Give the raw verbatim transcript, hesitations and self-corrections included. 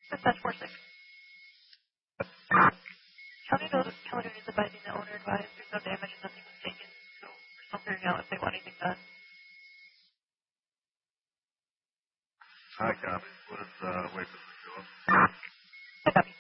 Dispatch four six. County knows Calendar is advising the owner advised there's no damage and nothing was taken. So we're still figuring out if they want anything done. Hi, copy. What is uh, wait for the Hi, copy.